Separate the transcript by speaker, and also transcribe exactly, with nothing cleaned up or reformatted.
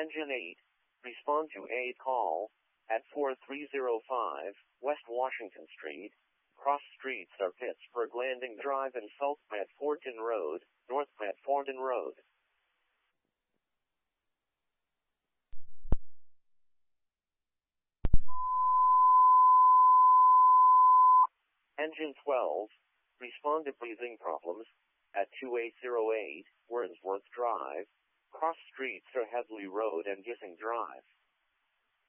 Speaker 1: Engine eight, respond to a call at four three zero five West Washington Street. Cross streets are Pittsburgh Landing Drive and South Platforton Road, North Platforton Road. Engine twelve, respond to breathing problems at two eight zero eight Wordsworth Drive. Cross streets are Headley Road and Gissing Drive.